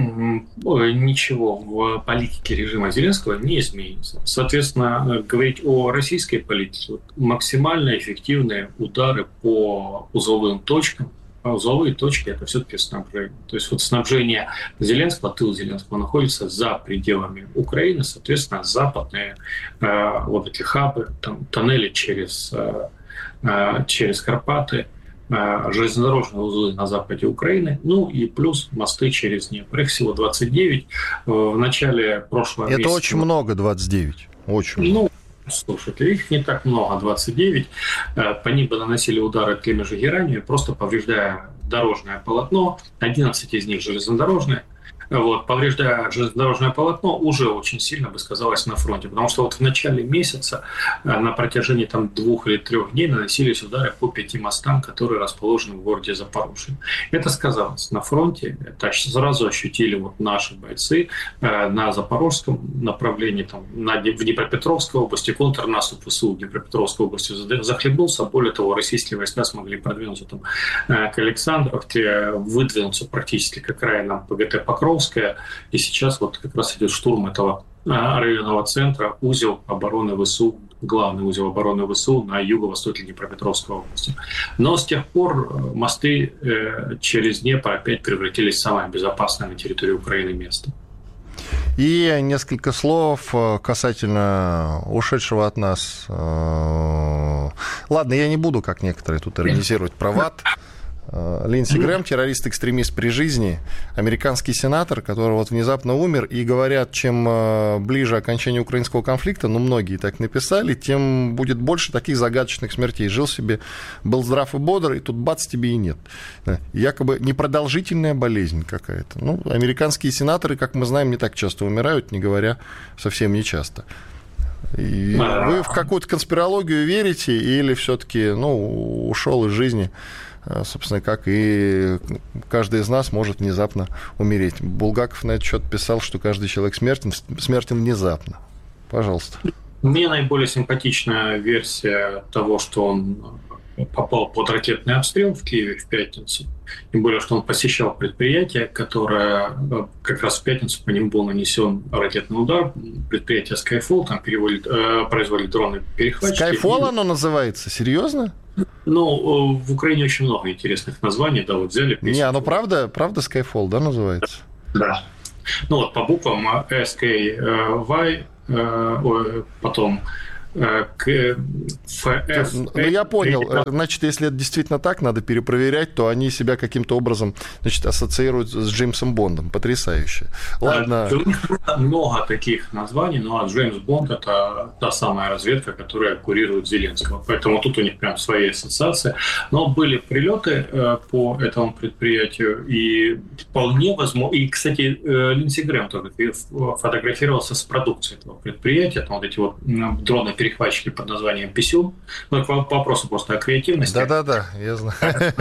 в политике режима Зеленского не изменится. Соответственно, говорить о российской политике, максимально эффективные удары по узловым точкам. А узловые точки – это все-таки снабжение. То есть снабжение Зеленского, тыл Зеленского находится за пределами Украины, соответственно, западные эти хабы, тоннели через Карпаты, железнодорожные узлы на западе Украины, и плюс мосты через Днепр. Их всего 29. В начале прошлого месяца... Это очень много, 29. Очень много. Слушайте, их не так много, 29. По ним бы наносили удары теми же геранью, просто повреждая дорожное полотно. 11 из них железнодорожные. Повреждая железнодорожное полотно, уже очень сильно бы сказалось на фронте. Потому что в начале месяца на протяжении 2 или 3 дней наносились удары по 5 мостам, которые расположены в городе Запорожье. Это сказалось на фронте. Это сразу ощутили наши бойцы на Запорожском направлении, в Днепропетровской области. Контрнаступ ВСУ в Днепропетровской области захлебнулся. Более того, российские войска смогли продвинуться к Александровке, выдвинуться практически к окраинам ПГТ Покровская. И сейчас как раз идет штурм этого районного центра, узел обороны ВСУ, главный узел обороны ВСУ на юго-востоке Днепропетровской области. Но с тех пор мосты через Днепр опять превратились в самое безопасное на территории Украины место. И несколько слов касательно ушедшего от нас... Ладно, я не буду, как некоторые тут, иронизировать про ВАД. Линдси Грэм, террорист-экстремист при жизни, американский сенатор, который вот внезапно умер, и говорят, чем ближе окончание украинского конфликта, ну, многие так написали, тем будет больше таких загадочных смертей. Жил себе, был здрав и бодр, и тут бац, тебе и нет. Якобы непродолжительная болезнь какая-то. Ну, американские сенаторы, как мы знаем, не так часто умирают, не говоря совсем не часто. И вы в какую-то конспирологию верите или все-таки, ну, ушел из жизни, собственно, как и каждый из нас может внезапно умереть? Булгаков на этот счет писал, что каждый человек смертен внезапно. Пожалуйста. Мне наиболее симпатичная версия того, что он попал под ракетный обстрел в Киеве в пятницу. Тем более, что он посещал предприятие, которое как раз в пятницу по нему был нанесен ракетный удар. Предприятие Skyfall, там производили дроны-перехватчики. Skyfall оно называется? Серьезно? Ну, в Украине очень много интересных названий, да, вот взяли. Не, оно правда Skyfall, да, называется? Да. Ну вот по буквам SKY, потом ФФ. Ну, я понял. Значит, если это действительно так, надо перепроверять, то они себя каким-то образом, значит, ассоциируют с Джеймсом Бондом. Потрясающе. Ладно. У них много таких названий, но Джеймс Бонд — это та самая разведка, которая курирует Зеленского. Поэтому тут у них прям свои ассоциации. Но были прилеты по этому предприятию, и вполне возможно... И, кстати, Линдси Грэм тоже фотографировался с продукцией этого предприятия. Там вот эти вот дроны-перехватчики под названием «Писюн». Ну, к вопросу просто о креативности. Да-да-да, я знаю.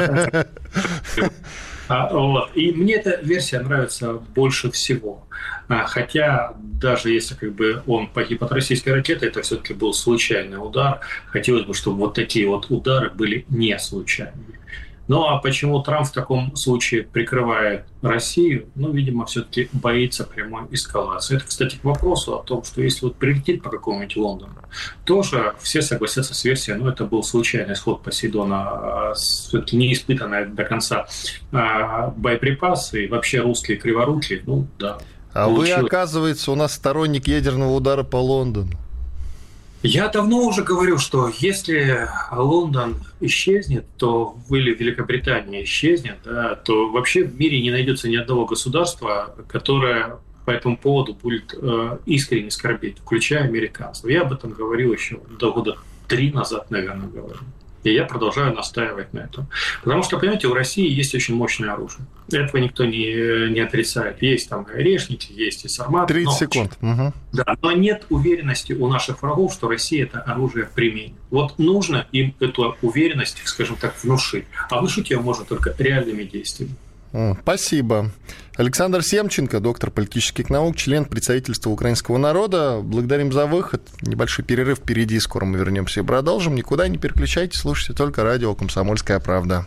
Вот. И мне эта версия нравится больше всего. Хотя даже если как бы он погиб от российской ракеты, это все-таки был случайный удар. Хотелось бы, чтобы вот такие вот удары были не случайными. Ну а почему Трамп в таком случае прикрывает Россию? Ну, видимо, все-таки боится прямой эскалации. Это, кстати, к вопросу о том, что если вот прилетит по какому-нибудь Лондону, тоже все согласятся с версией, ну, это был случайный исход Посейдона, все-таки не испытанные до конца боеприпасы, и вообще русские криворукие, ну, да. А получилось. Вы, оказывается, у нас сторонник ядерного удара по Лондону. Я давно уже говорю, что если Лондон исчезнет, то или Великобритания исчезнет, да, то вообще в мире не найдется ни одного государства, которое по этому поводу будет искренне скорбеть, включая американцев. Я об этом говорил еще до года 3 назад, наверное, говорил. И я продолжаю настаивать на этом. Потому что, понимаете, у России есть очень мощное оружие. Этого никто не отрицает. Есть там и орешники, есть и сарматы. 30 секунд. Угу. Да, но нет уверенности у наших врагов, что Россия это оружие применит. Вот нужно им эту уверенность, скажем так, внушить. А внушить ее можно только реальными действиями. Спасибо. Александр Семченко, доктор политических наук, член представительства украинского народа. Благодарим за выход. Небольшой перерыв впереди. Скоро мы вернемся и продолжим. Никуда не переключайтесь, слушайте только радио «Комсомольская правда».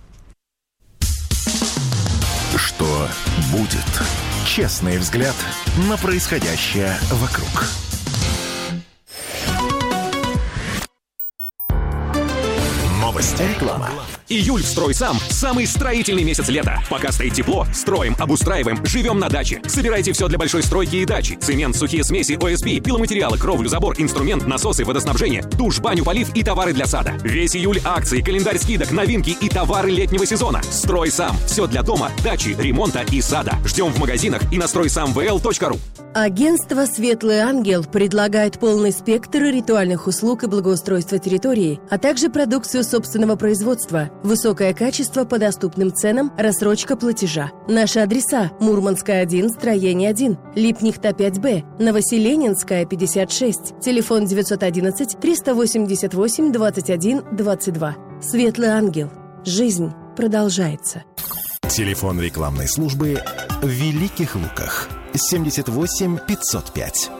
Что будет? Честный взгляд на происходящее вокруг. Новости. Реклама. Июль в «Стройсам» – самый строительный месяц лета. Пока стоит тепло, строим, обустраиваем, живем на даче. Собирайте все для большой стройки и дачи. Цемент, сухие смеси, ОСБ, пиломатериалы, кровлю, забор, инструмент, насосы, водоснабжение, душ, баню, полив и товары для сада. Весь июль акции, календарь скидок, новинки и товары летнего сезона. «Стройсам» – все для дома, дачи, ремонта и сада. Ждем в магазинах и на стройсамвл.ру. Агентство «Светлый ангел» предлагает полный спектр ритуальных услуг и благоустройства территории, а также продукцию собственного производства, высокое качество по доступным ценам, рассрочка платежа. Наши адреса: Мурманская, 1, строение 1, Липнихта, 5Б, Новоселенинская, 56, телефон 911-388-21-22. «Светлый ангел». Жизнь продолжается. Телефон рекламной службы в Великих Луках. 78 505.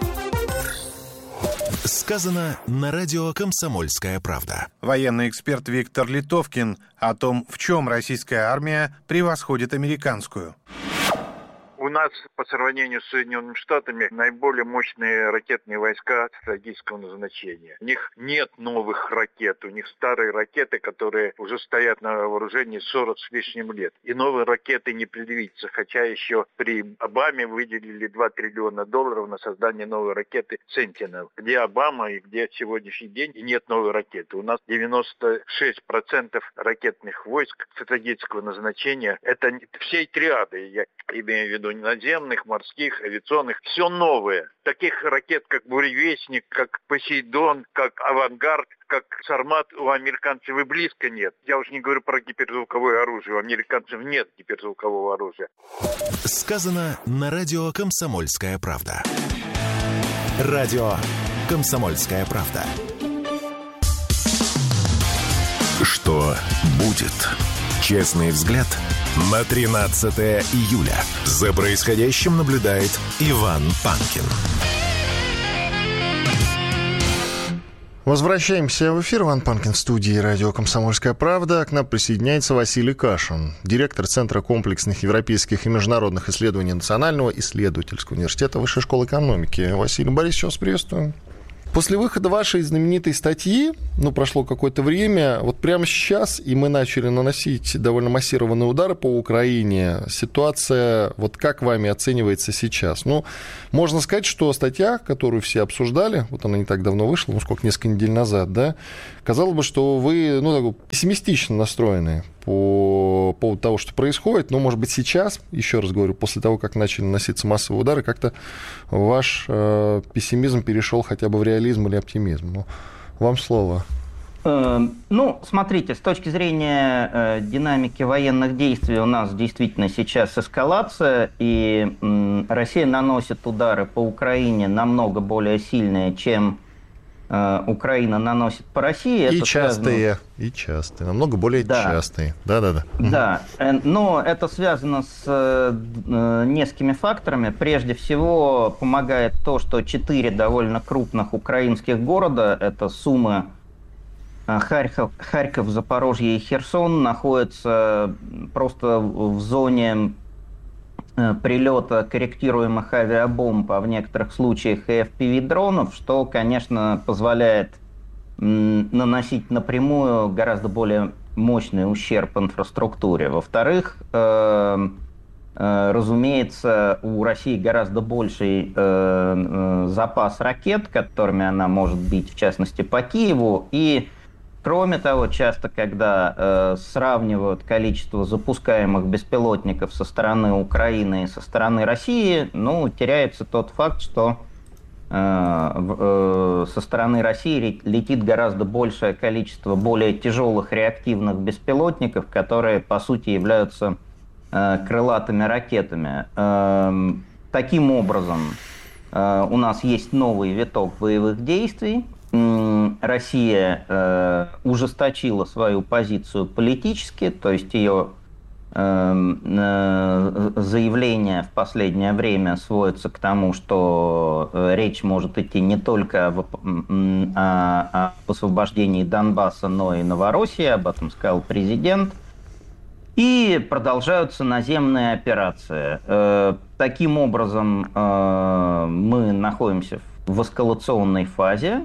Сказано на радио «Комсомольская правда». Военный эксперт Виктор Литовкин о том, в чем российская армия превосходит американскую. У нас по сравнению с Соединенными Штатами наиболее мощные ракетные войска стратегического назначения. У них нет новых ракет, у них старые ракеты, которые уже стоят на вооружении 40 с лишним лет. И новые ракеты не предвидится, хотя еще при Обаме выделили $2 триллиона на создание новой ракеты Sentinel. Где Обама и где сегодняшний день и нет новой ракеты. У нас 96% ракетных войск стратегического назначения. Это всей триады, я имею в виду наземных, морских, авиационных. Все новое. Таких ракет, как Буревестник, как Посейдон, как Авангард, как Сармат у американцев и близко нет. Я уж не говорю про гиперзвуковое оружие. У американцев нет гиперзвукового оружия. Сказано на радио «Комсомольская правда». Радио «Комсомольская правда». Что будет? Честный взгляд на 13 июля. За происходящим наблюдает Иван Панкин. Возвращаемся в эфир. Иван Панкин в студии радио «Комсомольская правда». К нам присоединяется Василий Кашин, директор Центра комплексных европейских и международных исследований Национального исследовательского университета Высшей школы экономики. Василий Борисович, вас приветствую. После выхода вашей знаменитой статьи, прошло какое-то время, вот прямо сейчас, и мы начали наносить довольно массированные удары по Украине, ситуация, вот как вами оценивается сейчас? Можно сказать, что статья, которую все обсуждали, вот она не так давно вышла, несколько недель назад, да, казалось бы, что вы, пессимистично настроены по поводу того, что происходит, но, может быть, сейчас, еще раз говорю, после того, как начали наноситься массовые удары, как-то ваш пессимизм перешел хотя бы в реализм или оптимизм. Вам слово. Смотрите, с точки зрения динамики военных действий у нас действительно сейчас эскалация, и Россия наносит удары по Украине намного более сильные, чем Украина наносит по России. И частые, намного более частые. Да. Да, но это связано с несколькими факторами. Прежде всего, помогает то, что 4 довольно крупных украинских города, это Сумы, Харьков, Запорожье и Херсон, находятся просто в зоне прилета корректируемых авиабомб, а в некоторых случаях и FPV-дронов, что, конечно, позволяет наносить напрямую гораздо более мощный ущерб инфраструктуре. Во-вторых, разумеется, у России гораздо больший запас ракет, которыми она может бить, в частности, по Киеву, и кроме того, часто, когда сравнивают количество запускаемых беспилотников со стороны Украины и со стороны России, теряется тот факт, что со стороны России летит гораздо большее количество более тяжелых реактивных беспилотников, которые, по сути, являются крылатыми ракетами. Таким образом, у нас есть новый виток боевых действий. Россия ужесточила свою позицию политически, то есть ее заявления в последнее время сводятся к тому, что речь может идти не только об освобождении Донбасса, но и Новороссии, об этом сказал президент. И продолжаются наземные операции. Таким образом, мы находимся в эскалационной фазе.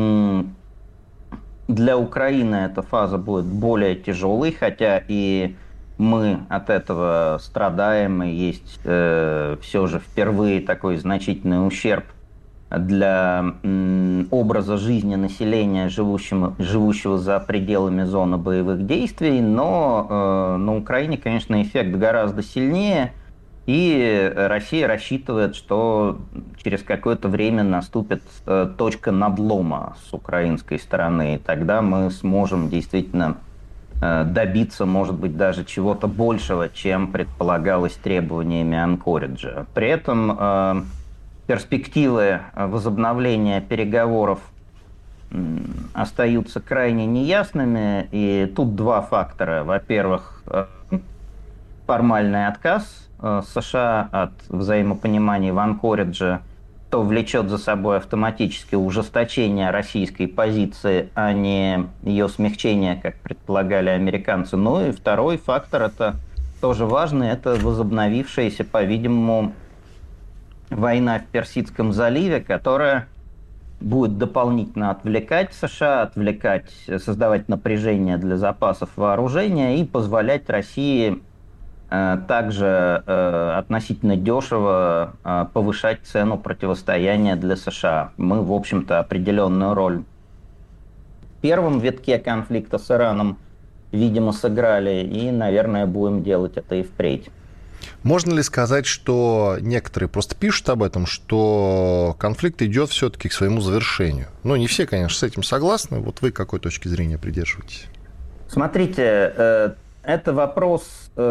Для Украины эта фаза будет более тяжелой, хотя и мы от этого страдаем, и есть все же впервые такой значительный ущерб для образа жизни населения, живущего за пределами зоны боевых действий, но на Украине, конечно, эффект гораздо сильнее, и Россия рассчитывает, что через какое-то время наступит точка надлома с украинской стороны, и тогда мы сможем действительно добиться, может быть, даже чего-то большего, чем предполагалось требованиями Анкориджа. При этом перспективы возобновления переговоров остаются крайне неясными, и тут два фактора. Во-первых, формальный отказ США от взаимопонимания в Анкоридже, то влечет за собой автоматически ужесточение российской позиции, а не ее смягчение, как предполагали американцы. Ну и второй фактор – это тоже важный, это возобновившаяся, по-видимому, война в Персидском заливе, которая будет дополнительно отвлекать США, создавать напряжение для запасов вооружения и позволять России также относительно дешево повышать цену противостояния для США. Мы, в общем-то, определенную роль в первом витке конфликта с Ираном, видимо, сыграли, и, наверное, будем делать это и впредь. Можно ли сказать, что некоторые просто пишут об этом, что конфликт идет все-таки к своему завершению? Ну, не все, конечно, с этим согласны. Вот вы к какой точки зрения придерживаетесь? Смотрите, это вопрос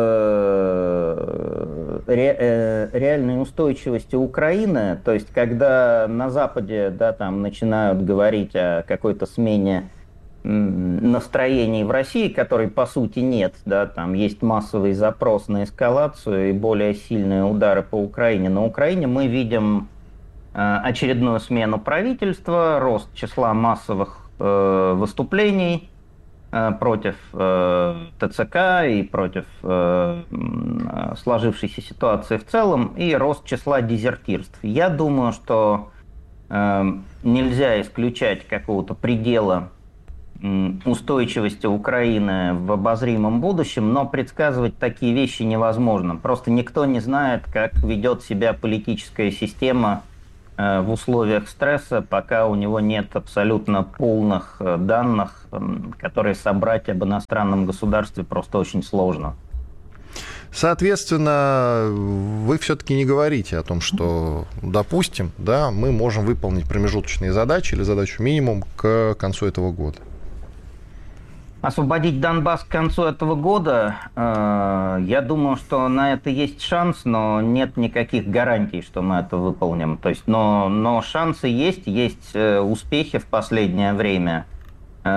реальной устойчивости Украины. То есть, когда на Западе там начинают говорить о какой-то смене настроений в России, которой по сути нет, там есть массовый запрос на эскалацию и более сильные удары по Украине. На Украине мы видим очередную смену правительства, рост числа массовых выступлений против ТЦК и против сложившейся ситуации в целом, и рост числа дезертирств. Я думаю, что нельзя исключать какого-то предела устойчивости Украины в обозримом будущем, но предсказывать такие вещи невозможно. Просто никто не знает, как ведет себя политическая система в условиях стресса, пока у него нет абсолютно полных данных, которые собрать об иностранном государстве просто очень сложно. Соответственно, вы все-таки не говорите о том, что, допустим, мы можем выполнить промежуточные задачи или задачу минимум к концу этого года. Освободить Донбасс к концу этого года, я думаю, что на это есть шанс, но нет никаких гарантий, что мы это выполним. То есть, но шансы есть успехи в последнее время, и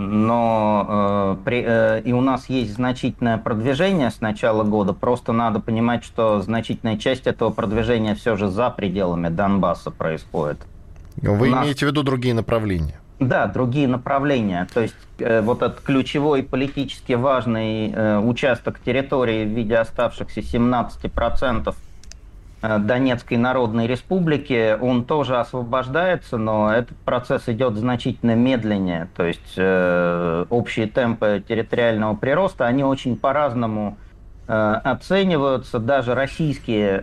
у нас есть значительное продвижение с начала года. Просто надо понимать, что значительная часть этого продвижения все же за пределами Донбасса происходит. Вы имеете в виду другие направления? Да, другие направления. То есть вот этот ключевой политически важный участок территории в виде оставшихся 17% Донецкой Народной Республики, он тоже освобождается, но этот процесс идет значительно медленнее. То есть общие темпы территориального прироста, они очень по-разному оцениваются. Даже российские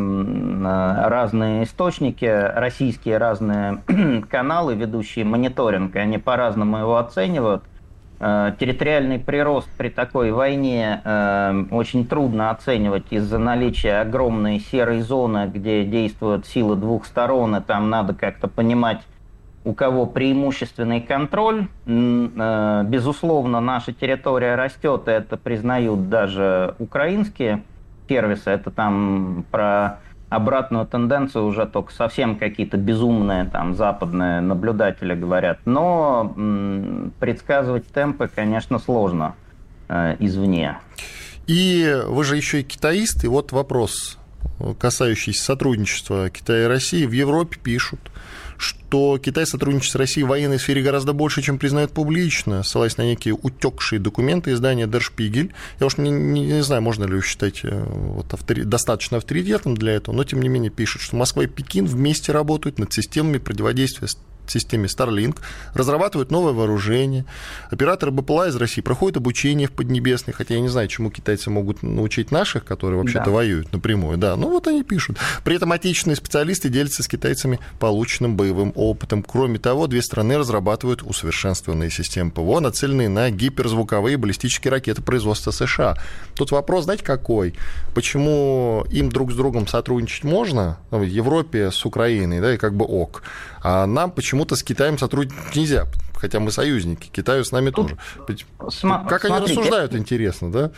разные источники, российские разные каналы, ведущие мониторинг, они по-разному его оценивают. Территориальный прирост при такой войне очень трудно оценивать из-за наличия огромной серой зоны, где действуют силы двух сторон, и там надо как-то понимать, у кого преимущественный контроль. Безусловно, наша территория растет, и это признают даже украинские сервисы. Это там про обратную тенденцию уже только совсем какие-то безумные там западные наблюдатели говорят. Но предсказывать темпы, конечно, сложно извне. И вы же еще и китаист, и вот вопрос, касающийся сотрудничества Китая и России. В Европе пишут, что Китай сотрудничает с Россией в военной сфере гораздо больше, чем признают публично, ссылаясь на некие утекшие документы издания Der Spiegel. Я уж не знаю, можно ли его считать достаточно авторитетом для этого, но тем не менее пишут, что Москва и Пекин вместе работают над системами противодействия системе Starlink, разрабатывают новое вооружение. Операторы БПЛА из России проходят обучение в Поднебесной, хотя я не знаю, чему китайцы могут научить наших, которые вообще-то воюют напрямую. Да, ну вот они пишут. При этом отечественные специалисты делятся с китайцами полученным боевым опытом. Кроме того, две страны разрабатывают усовершенствованные системы ПВО, нацеленные на гиперзвуковые баллистические ракеты производства США. Тут вопрос, знаете, какой? Почему им друг с другом сотрудничать можно, в Европе с Украиной, да, и как бы ок, а нам почему-то с Китаем сотрудничать нельзя, хотя мы союзники, Китаю с нами тоже. Как они рассуждают, интересно, да?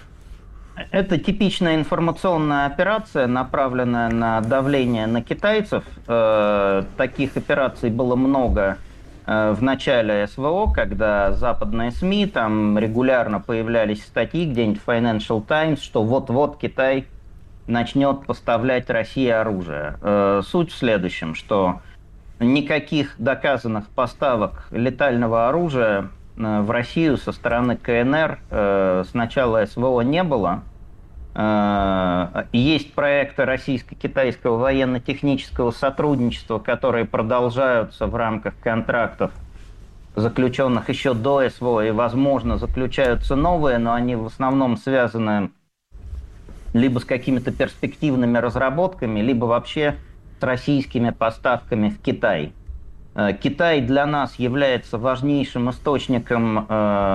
Это типичная информационная операция, направленная на давление на китайцев. Таких операций было много в начале СВО, когда западные СМИ, там регулярно появлялись статьи где-нибудь в Financial Times, что вот-вот Китай начнет поставлять России оружие. Суть в следующем, что никаких доказанных поставок летального оружия в Россию со стороны КНР с начала СВО не было. Есть проекты российско-китайского военно-технического сотрудничества, которые продолжаются в рамках контрактов, заключенных еще до СВО, и, возможно, заключаются новые, но они в основном связаны либо с какими-то перспективными разработками, либо вообще с российскими поставками в Китай. Китай для нас является важнейшим источником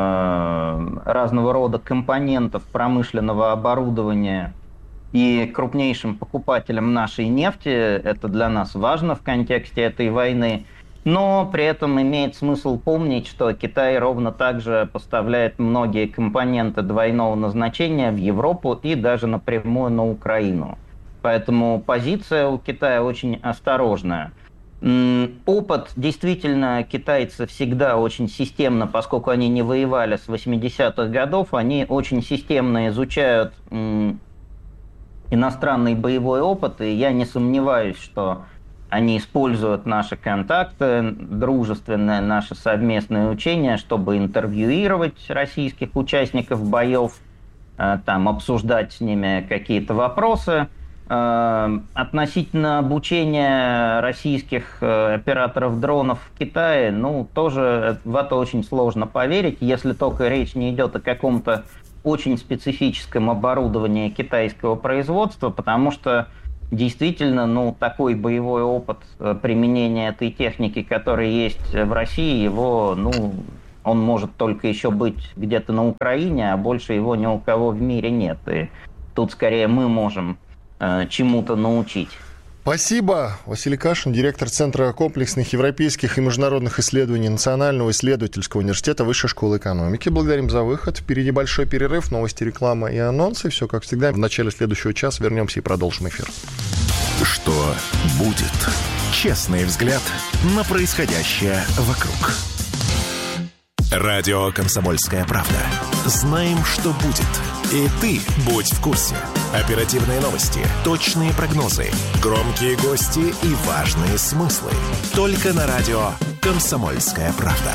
разного рода компонентов промышленного оборудования и крупнейшим покупателем нашей нефти. Это для нас важно в контексте этой войны. Но при этом имеет смысл помнить, что Китай ровно так же поставляет многие компоненты двойного назначения в Европу и даже напрямую на Украину. Поэтому позиция у Китая очень осторожная. Опыт действительно китайцы всегда очень системно, поскольку они не воевали с 80-х годов, они очень системно изучают иностранный боевой опыт, и я не сомневаюсь, что они используют наши контакты, дружественные наши совместные учения, чтобы интервьюировать российских участников боев, там, обсуждать с ними какие-то вопросы. Относительно обучения российских операторов дронов в Китае, тоже в это очень сложно поверить, если только речь не идет о каком-то очень специфическом оборудовании китайского производства, потому что действительно, такой боевой опыт применения этой техники, который есть в России, он может только еще быть где-то на Украине, а больше его ни у кого в мире нет. И тут скорее мы можем чему-то научить. Спасибо. Василий Кашин, директор Центра комплексных европейских и международных исследований Национального исследовательского университета Высшей школы экономики. Благодарим за выход. Впереди большой перерыв, новости, реклама и анонсы. Все как всегда. В начале следующего часа вернемся и продолжим эфир. Что будет? Честный взгляд на происходящее вокруг. Радио «Комсомольская правда». Знаем, что будет. И ты будь в курсе. Оперативные новости, точные прогнозы, громкие гости и важные смыслы. Только на радио «Комсомольская правда».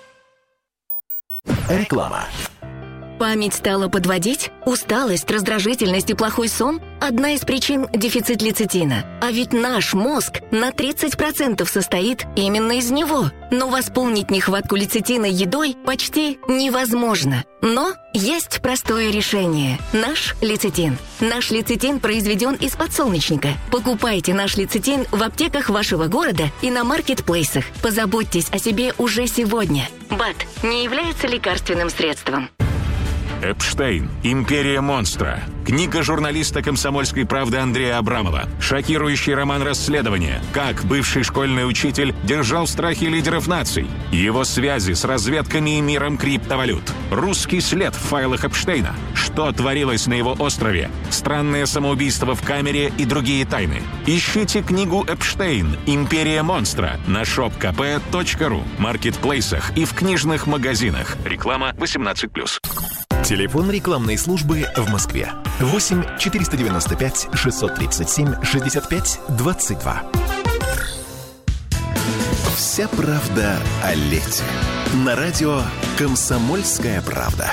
Реклама. Память стала подводить? Усталость, раздражительность и плохой сон – одна из причин – дефицит лецитина. А ведь наш мозг на 30% состоит именно из него. Но восполнить нехватку лецитина едой почти невозможно. Но есть простое решение – наш лецитин. Наш лецитин произведен из подсолнечника. Покупайте наш лецитин в аптеках вашего города и на маркетплейсах. Позаботьтесь о себе уже сегодня. БАД не является лекарственным средством. Эпштейн. Империя монстра. Книга журналиста «Комсомольской правды» Андрея Абрамова. Шокирующий роман расследования. Как бывший школьный учитель держал в страхе лидеров наций. Его связи с разведками и миром криптовалют. Русский след в файлах Эпштейна. Что творилось на его острове. Странное самоубийство в камере и другие тайны. Ищите книгу «Эпштейн. Империя монстра» на shopkp.ru, маркетплейсах и в книжных магазинах. Реклама 18+. Телефон рекламной службы в Москве. 8 495 637 65 22. Вся правда о лете. На радио «Комсомольская правда».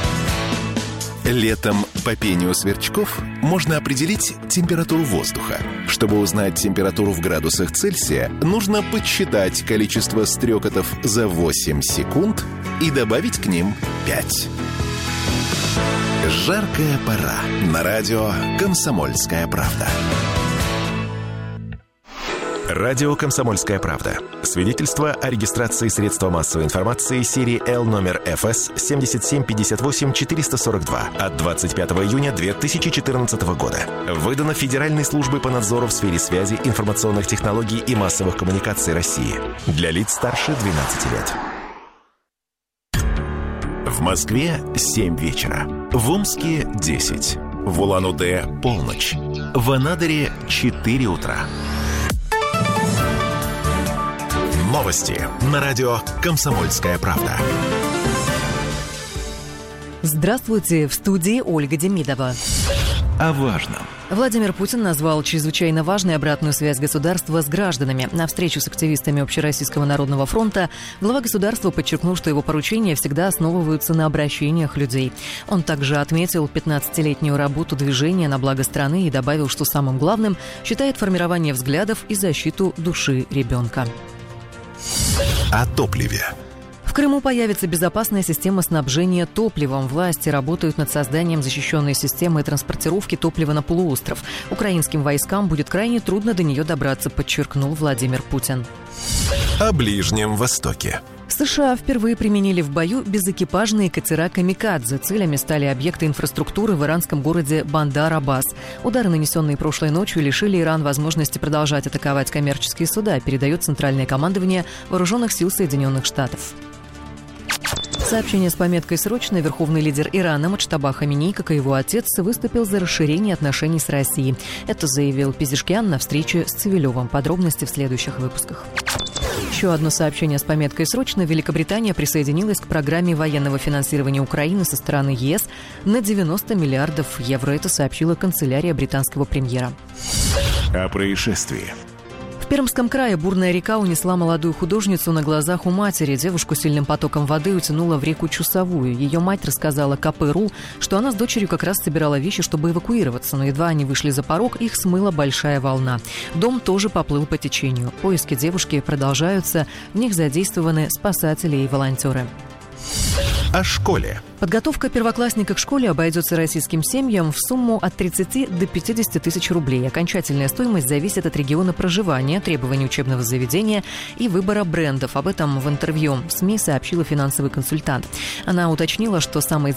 Летом по пению сверчков можно определить температуру воздуха. Чтобы узнать температуру в градусах Цельсия, нужно подсчитать количество стрекотов за 8 секунд и добавить к ним 5. Жаркая пора. На радио «Комсомольская правда». Радио «Комсомольская правда». Свидетельство о регистрации средства массовой информации серии L номер ФС 7758-442 от 25 июня 2014 года. Выдано Федеральной службой по надзору в сфере связи, информационных технологий и массовых коммуникаций России. Для лиц старше 12 лет. В Москве 7 вечера. В Омске 10. В Улан-Удэ полночь. В Анадыре 4 утра. Новости на радио «Комсомольская правда». Здравствуйте, в студии Ольга Демидова. О важном. Владимир Путин назвал чрезвычайно важной обратную связь государства с гражданами. На встречу с активистами Общероссийского народного фронта глава государства подчеркнул, что его поручения всегда основываются на обращениях людей. Он также отметил 15-летнюю работу движения на благо страны и добавил, что самым главным считает формирование взглядов и защиту души ребенка. О топливе. В Крыму появится безопасная система снабжения топливом. Власти работают над созданием защищенной системы транспортировки топлива на полуостров. Украинским войскам будет крайне трудно до нее добраться, подчеркнул Владимир Путин. О Ближнем Востоке. США впервые применили в бою безэкипажные катера «Камикадзе». Целями стали объекты инфраструктуры в иранском городе Бандар-Аббас. Удары, нанесенные прошлой ночью, лишили Иран возможности продолжать атаковать коммерческие суда, передает Центральное командование Вооруженных сил Соединенных Штатов. Сообщение с пометкой «Срочно». Верховный лидер Ирана Муджтаба Хаминей, как и его отец, выступил за расширение отношений с Россией. Это заявил Пезешкиан на встрече с Цивилевым. Подробности в следующих выпусках. Еще одно сообщение с пометкой «Срочно». Великобритания присоединилась к программе военного финансирования Украины со стороны ЕС на 90 миллиардов евро. Это сообщила канцелярия британского премьера. О происшествии. В Пермском крае бурная река унесла молодую художницу на глазах у матери. Девушку сильным потоком воды утянула в реку Чусовую. Ее мать рассказала КП.ру, что она с дочерью как раз собирала вещи, чтобы эвакуироваться, но едва они вышли за порог, их смыла большая волна. Дом тоже поплыл по течению. Поиски девушки продолжаются, в них задействованы спасатели и волонтеры. О школе. Подготовка первоклассника к школе обойдется российским семьям в сумму от 30 до 50 тысяч рублей. Окончательная стоимость зависит от региона проживания, требований учебного заведения и выбора брендов. Об этом в интервью в СМИ сообщила финансовый консультант. Она уточнила, что самой